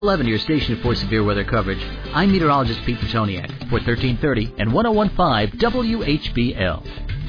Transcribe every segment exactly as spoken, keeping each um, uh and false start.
eleven, your station for severe weather coverage. I'm meteorologist Pete Petoniak for thirteen thirty and one oh one point five W H B L.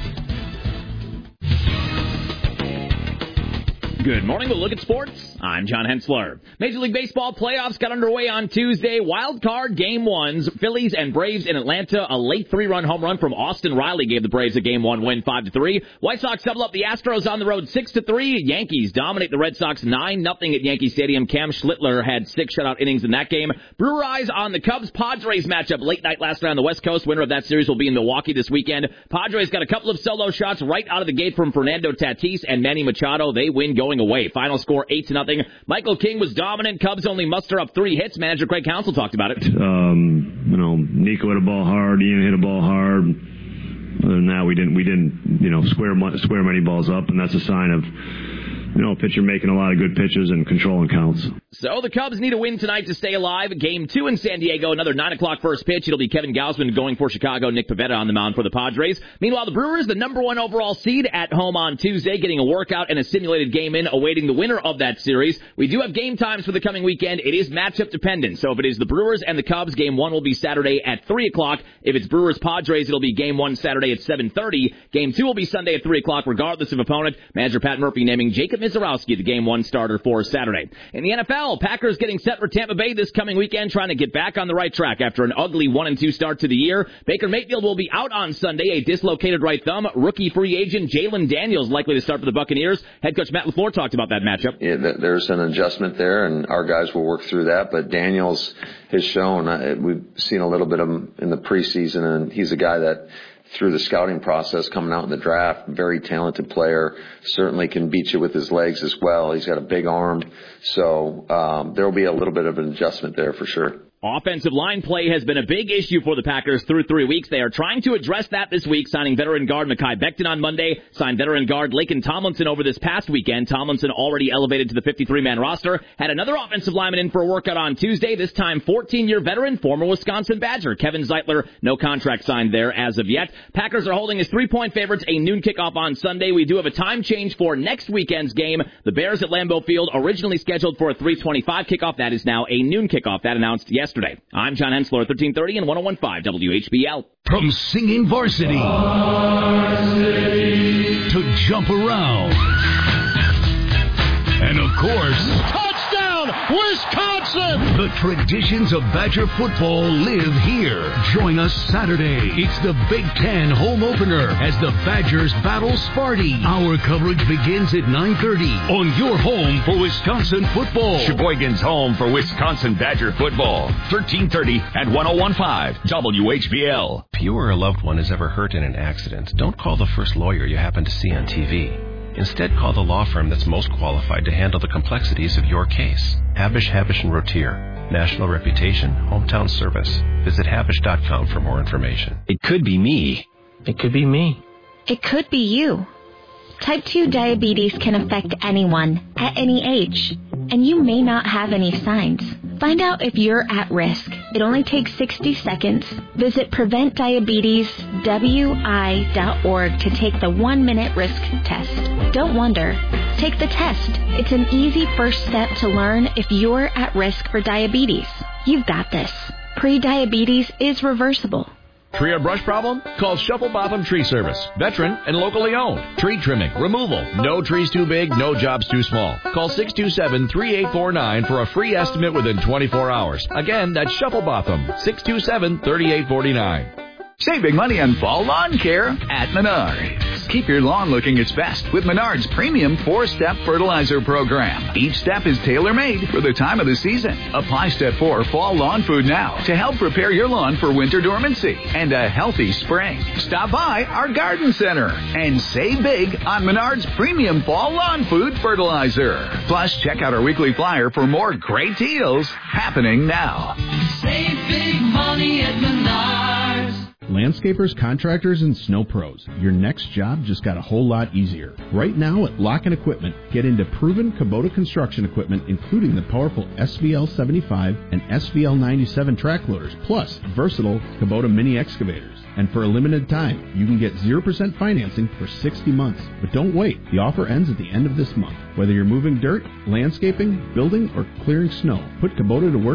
Good morning. We'll look at sports. I'm John Hensler. Major League Baseball playoffs got underway on Tuesday. Wild card game ones. Phillies and Braves in Atlanta. A late three-run home run from Austin Riley gave the Braves a game one win five to three. White Sox double up the Astros on the road six to three. Yankees dominate the Red Sox nine nothing at Yankee Stadium. Cam Schlittler had six shutout innings in that game. Brewer eyes on the Cubs-Padres matchup late night last night on the West Coast. Winner of that series will be in Milwaukee this weekend. Padres got a couple of solo shots right out of the gate from Fernando Tatis and Manny Machado. They win going away. Final score eight to nothing. Michael King was dominant. Cubs only muster up three hits. Manager Craig Counsell talked about it. Um, you know, Nico hit a ball hard. Ian hit a ball hard. Other than that, we didn't, we didn't, you know, square square many balls up, and that's a sign of, you know, a pitcher making a lot of good pitches and controlling counts. So the Cubs need a win tonight to stay alive. Game two in San Diego, another nine o'clock first pitch. It'll be Kevin Gausman going for Chicago, Nick Pivetta on the mound for the Padres. Meanwhile, the Brewers, the number one overall seed at home on Tuesday, getting a workout and a simulated game in, awaiting the winner of that series. We do have game times for the coming weekend. It is matchup dependent. So if it is the Brewers and the Cubs, game one will be Saturday at three o'clock. If it's Brewers-Padres, it'll be game one Saturday at seven thirty. Game two will be Sunday at three o'clock, regardless of opponent. Manager Pat Murphy naming Jacob Mizorowski the game one starter for Saturday. In the N F L, Packers getting set for Tampa Bay this coming weekend, trying to get back on the right track after an ugly one and two start to the year. Baker Mayfield will be out on Sunday, a dislocated right thumb. Rookie free agent Jalen Daniels likely to start for the Buccaneers. Head coach Matt LaFleur talked about that matchup. Yeah, there's an adjustment there, and our guys will work through that. But Daniels has shown, uh, we've seen a little bit of him in the preseason, and he's a guy that, through the scouting process coming out in the draft, very talented player, certainly can beat you with his legs as well. He's got a big arm, so um, there will be a little bit of an adjustment there for sure. Offensive line play has been a big issue for the Packers through three weeks. They are trying to address that this week, signing veteran guard Mekhi Becton on Monday, signed veteran guard Laken Tomlinson over this past weekend. Tomlinson already elevated to the fifty-three man roster. Had another offensive lineman in for a workout on Tuesday, this time fourteen-year veteran, former Wisconsin Badger Kevin Zeitler. No contract signed there as of yet. Packers are holding as three-point favorites, a noon kickoff on Sunday. We do have a time change for next weekend's game. The Bears at Lambeau Field, originally scheduled for a three twenty-five kickoff. That is now a noon kickoff. That announced yesterday. I'm John Hensler, thirteen thirty and one oh one point five W H B L. From singing varsity, varsity to jump around, and of course, touchdown, Wisconsin! The traditions of Badger football live here. Join us Saturday. It's the Big Ten home opener as the Badgers battle Sparty. Our coverage begins at nine thirty on your home for Wisconsin football. Sheboygan's home for Wisconsin Badger football. thirteen thirty and one oh one point five W H B L. If you or a loved one is ever hurt in an accident, don't call the first lawyer you happen to see on T V. Instead, call the law firm that's most qualified to handle the complexities of your case. Habish, Habish and Rotier. National reputation, hometown service. Visit habish dot com for more information. It could be me. It could be me. It could be you. Type two diabetes can affect anyone, at any age, and you may not have any signs. Find out if you're at risk. It only takes sixty seconds. Visit prevent diabetes W I dot org to take the one-minute risk test. Don't wonder. Take the test. It's an easy first step to learn if you're at risk for diabetes. You've got this. Pre-diabetes is reversible. Tree or brush problem? Call Shuffle Botham Tree Service. Veteran and locally owned. Tree trimming, removal. No trees too big, no jobs too small. Call six two seven, three eight four nine for a free estimate within twenty-four hours. Again, that's Shuffle Botham. six two seven, three eight four nine. Saving money on fall lawn care at Menards. Keep your lawn looking its best with Menards' premium four-step fertilizer program. Each step is tailor-made for the time of the season. Apply Step four Fall Lawn Food now to help prepare your lawn for winter dormancy and a healthy spring. Stop by our garden center and save big on Menards' premium Fall Lawn Food fertilizer. Plus, check out our weekly flyer for more great deals happening now. Save big money at Menards. Landscapers, contractors, and snow pros, your next job just got a whole lot easier. Right now at Lock and Equipment, get into proven Kubota construction equipment, including the powerful S V L seventy-five and S V L ninety-seven track loaders, plus versatile Kubota mini excavators. And for a limited time, you can get zero percent financing for sixty months. But don't wait. The offer ends at the end of this month. Whether you're moving dirt, landscaping, building, or clearing snow, put Kubota to work